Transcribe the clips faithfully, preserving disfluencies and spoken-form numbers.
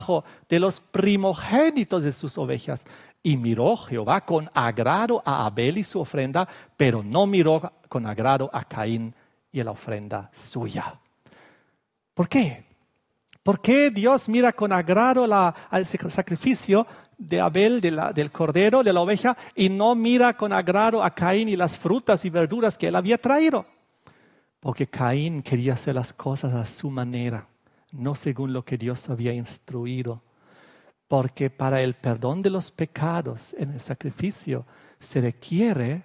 de los primogénitos de sus ovejas. Y miró Jehová con agrado a Abel y su ofrenda, pero no miró con agrado a Caín y a la ofrenda suya. ¿Por qué? ¿Por qué Dios mira con agrado la, al sacrificio de Abel, de la, del cordero, de la oveja, y no mira con agrado a Caín y las frutas y verduras que él había traído? Porque Caín quería hacer las cosas a su manera, no según lo que Dios había instruido. Porque para el perdón de los pecados en el sacrificio se requiere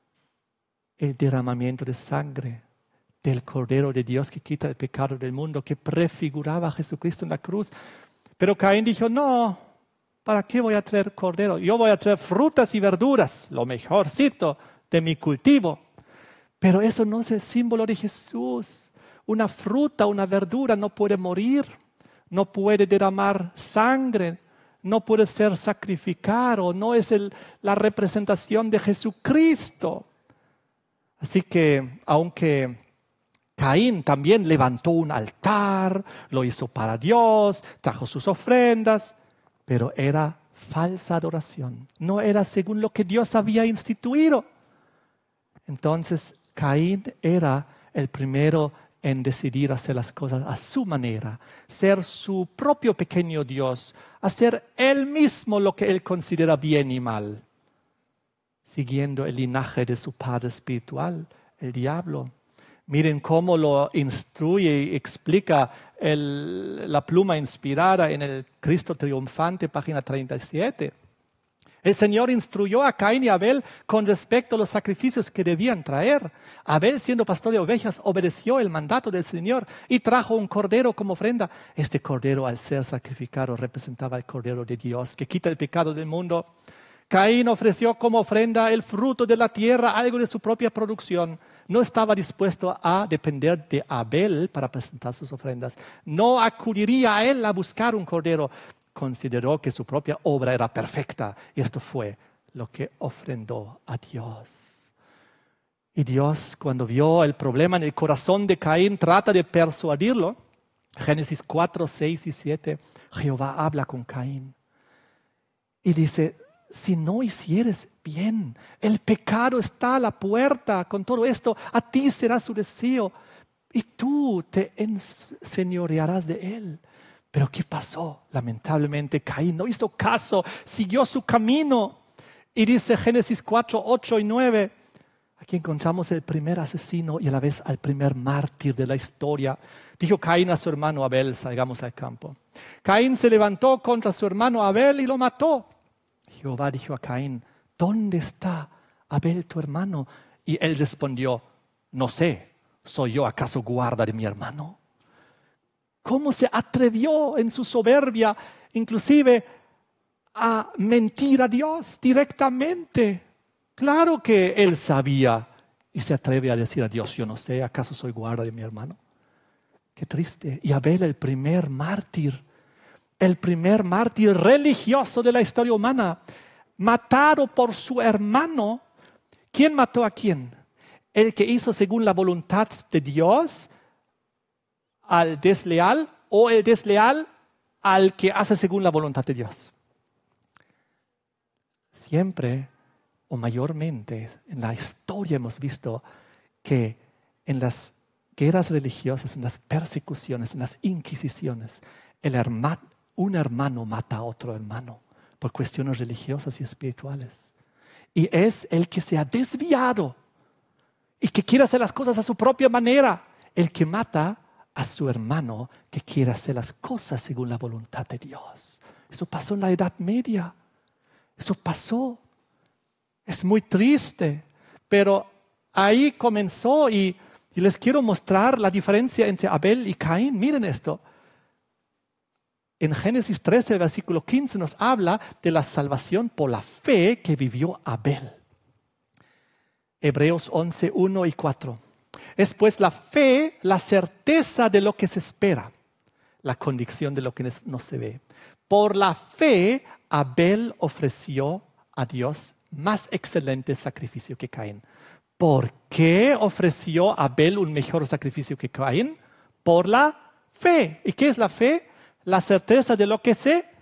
el derramamiento de sangre del Cordero de Dios que quita el pecado del mundo, que prefiguraba a Jesucristo en la cruz. Pero Caín dijo, no, ¿para qué voy a traer cordero? Yo voy a traer frutas y verduras, lo mejorcito de mi cultivo. Pero eso no es el símbolo de Jesús. Una fruta, una verdura no puede morir, no puede derramar sangre, no puede ser sacrificado, no es el, la representación de Jesucristo. Así que, aunque Caín también levantó un altar, lo hizo para Dios, trajo sus ofrendas, pero era falsa adoración, no era según lo que Dios había instituido. Entonces, Caín era el primero en decidir hacer las cosas a su manera, ser su propio pequeño Dios, hacer él mismo lo que él considera bien y mal, siguiendo el linaje de su padre espiritual, el diablo. Miren cómo lo instruye y explica el, la pluma inspirada en el Cristo triunfante, página treinta y siete. El Señor instruyó a Caín y Abel con respecto a los sacrificios que debían traer. Abel, siendo pastor de ovejas, obedeció el mandato del Señor y trajo un cordero como ofrenda. Este cordero, al ser sacrificado, representaba el cordero de Dios que quita el pecado del mundo. Caín ofreció como ofrenda el fruto de la tierra, algo de su propia producción. No estaba dispuesto a depender de Abel para presentar sus ofrendas. No acudiría a él a buscar un cordero. Consideró que su propia obra era perfecta y esto fue lo que ofrendó a Dios. Y Dios, cuando vio el problema en el corazón de Caín, trata de persuadirlo. Génesis cuatro, seis y siete, Jehová habla con Caín y dice, si no hicieres bien, el pecado está a la puerta. Con todo esto, a ti será su deseo y tú te enseñorearás de él. Pero ¿qué pasó? Lamentablemente Caín no hizo caso, siguió su camino. Y dice Génesis cuatro, ocho y nueve, aquí encontramos el primer asesino y a la vez al primer mártir de la historia. Dijo Caín a su hermano Abel, salgamos al campo. Caín se levantó contra su hermano Abel y lo mató. Jehová dijo a Caín, ¿dónde está Abel tu hermano? Y él respondió, no sé, ¿soy yo acaso guarda de mi hermano? ¿Cómo se atrevió en su soberbia inclusive a mentir a Dios directamente? Claro que él sabía y se atreve a decir a Dios, yo no sé, ¿acaso soy guarda de mi hermano? Qué triste. Y Abel, el primer mártir, el primer mártir religioso de la historia humana, matado por su hermano. ¿Quién mató a quién? El que hizo según la voluntad de Dios al desleal o el desleal al que hace según la voluntad de Dios. Siempre o mayormente en la historia hemos visto que en las guerras religiosas, en las persecuciones, en las inquisiciones, el hermano, un hermano mata a otro hermano por cuestiones religiosas y espirituales. Y es el que se ha desviado y que quiere hacer las cosas a su propia manera, el que mata a su hermano que quiere hacer las cosas según la voluntad de Dios. Eso pasó en la Edad Media. Eso pasó. Es muy triste, pero ahí comenzó y, y les quiero mostrar la diferencia entre Abel y Caín. Miren esto. En Génesis trece, versículo quince, nos habla de la salvación por la fe que vivió Abel. Hebreos once, uno y cuatro. Es pues la fe, la certeza de lo que se espera, la convicción de lo que no se ve. Por la fe, Abel ofreció a Dios más excelente sacrificio que Caín. ¿Por qué ofreció Abel un mejor sacrificio que Caín? Por la fe. ¿Y qué es la fe? La certeza de lo que sé